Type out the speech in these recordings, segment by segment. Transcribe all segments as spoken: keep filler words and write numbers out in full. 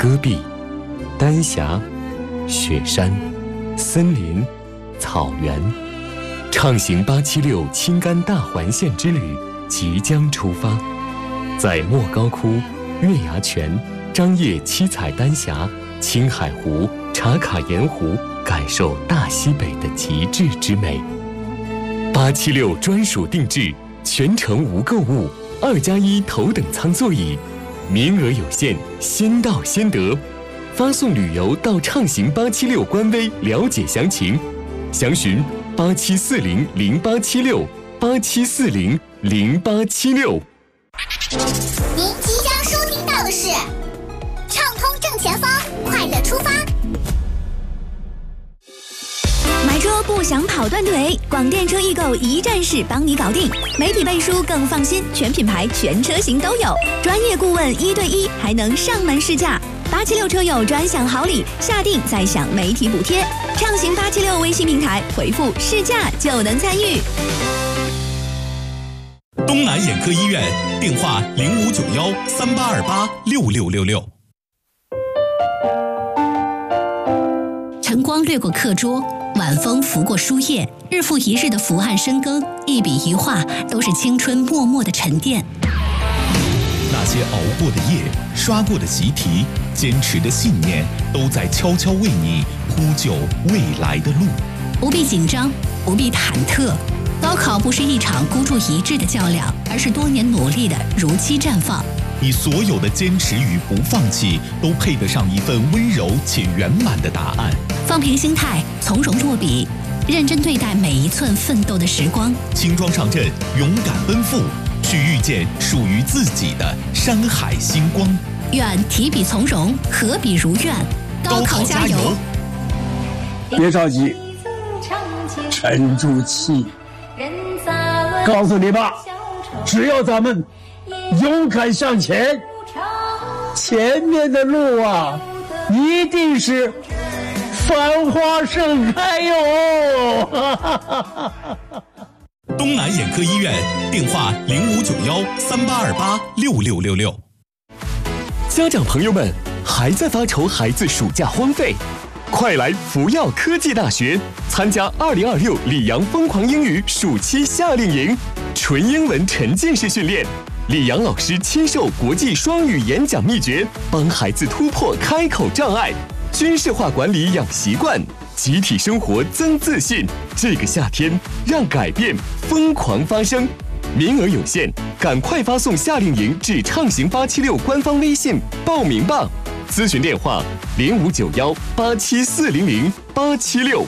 戈壁、丹霞、雪山、森林、草原，畅行八七六青甘大环线之旅即将出发，在莫高窟、月牙泉、张掖七彩丹霞、青海湖、茶卡盐湖，感受大西北的极致之美。八七六专属定制，全程无购物，二加一头等舱座椅，名额有限，先到先得。发送旅游到畅行八七六官微了解详情，详询八七四零零八七六八七四零零八七六。 您即将收听到的是畅通正前方，快乐出发。 买车不想跑断腿，广电车易购一站式帮你搞定，媒体背书更放心，全品牌全车型都有，专业顾问一对一，还能上门试驾。八七六车友专享好礼，下定再享媒体补贴。畅行八七六微信平台回复试驾就能参与。 东南眼科医院电话零五九幺三八二八六六六六。 晨光掠过课桌，晚风拂过书页，日复一日的伏案深耕，一笔一画都是青春默默的沉淀。 那些熬过的夜，刷过的习题，坚持的信念，都在悄悄为你铺就未来的路。 不必紧张，不必忐忑。高考不是一场孤注一掷的较量，而是多年努力的如期绽放。 你所有的坚持与不放弃，都配得上一份温柔且圆满的答案。 放平心态，从容落笔，认真对待每一寸奋斗的时光。 轻装上阵，勇敢奔赴，去遇见属于自己的山海星光。 愿提笔从容，合笔如愿。高考加油！ 别着急，沉住气。告诉你吧，只要咱们勇敢向前，前面的路啊，一定是繁花盛开哟！ 东南眼科医院电话零五九幺三八二八六六六六。 家长朋友们，还在发愁孩子暑假荒废？快来福耀科技大学参加二零二六里昂疯狂英语暑期夏令营，纯英文沉浸式训练，里昂老师亲授国际双语演讲秘诀，帮孩子突破开口障碍，军事化管理养习惯，集体生活增自信。这个夏天，让改变疯狂发生。名额有限，赶快发送夏令营至畅行八七六官方微信报名吧。咨询电话零五九幺八七四零零八七六。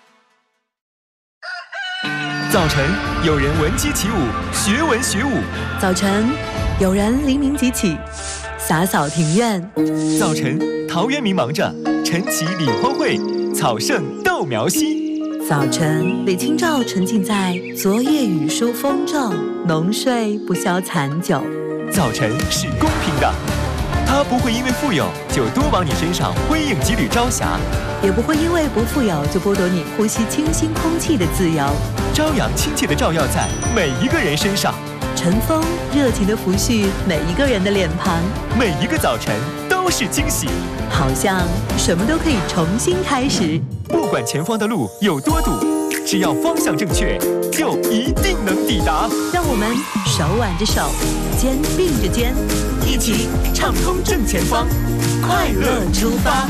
早晨，有人闻鸡起舞，学文学武； 早晨，有人黎明即起，洒扫庭院； 早晨，陶渊明忙着晨起理荒秽，草盛豆苗稀； 早晨，李清照沉浸在昨夜雨疏风骤，浓睡不消残酒。 早晨是公平的。他不会因为富有就多往你身上辉映几缕朝霞， 也不会因为不富有就剥夺你呼吸清新空气的自由。 朝阳亲切地照耀在每一个人身上， 晨风热情地拂去每一个人的脸庞， 每一个早晨都是惊喜， 好像什么都可以重新开始。 不管前方的路有多堵，只要方向正确，就一定能抵达。 让我们手挽着手，肩并着肩，一起畅通正前方，快乐出发。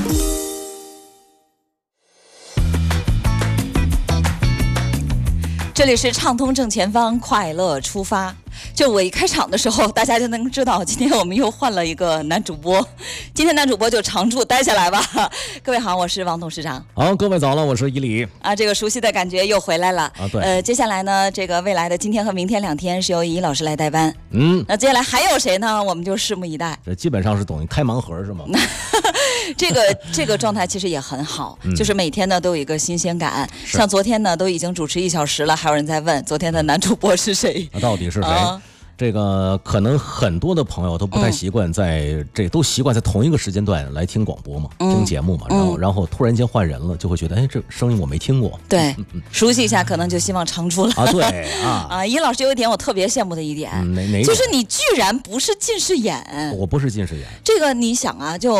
这里是畅通正前方，快乐出发。就我一开场的时候，大家就能知道今天我们又换了一个男主播，今天男主播就常驻待下来吧。各位好，我是王董事长。 好，各位早了，我是伊犁啊，这个熟悉的感觉又回来了啊。对， 呃，接下来呢，这个未来的今天和明天两天是由伊老师来代班。 嗯， 那接下来还有谁呢？我们就拭目以待。 这基本上是等于开盲盒是吗？ 这个这个状态其实也很好， 嗯、 就是每天呢都有一个新鲜感。像昨天呢都已经主持一小时了，还有人在问昨天的男主播是谁？ 啊、到底是谁？ 啊这个可能很多的朋友都不太习惯在、嗯、这都习惯在同一个时间段来听广播嘛，嗯、听节目嘛，然后、嗯、然后突然间换人了，就会觉得哎，这声音我没听过。 对，嗯嗯、熟悉一下，可能就希望常驻了。 啊，对啊啊，尹老师有一点我特别羡慕的一点， 嗯、哪哪就是你居然不是近视眼。 我不是近视眼。 这个你想啊，就。